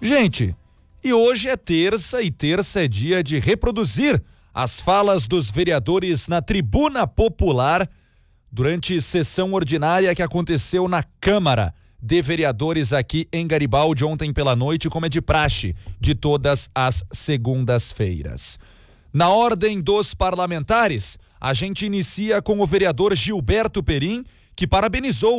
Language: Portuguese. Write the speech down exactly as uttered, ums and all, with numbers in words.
Gente, e hoje é terça e terça é dia de reproduzir as falas dos vereadores na Tribuna Popular durante sessão ordinária que aconteceu na Câmara de Vereadores aqui em Garibaldi ontem pela noite, como é de praxe de todas as segundas-feiras. Na ordem dos parlamentares, a gente inicia com o vereador Gilberto Perim, que parabenizou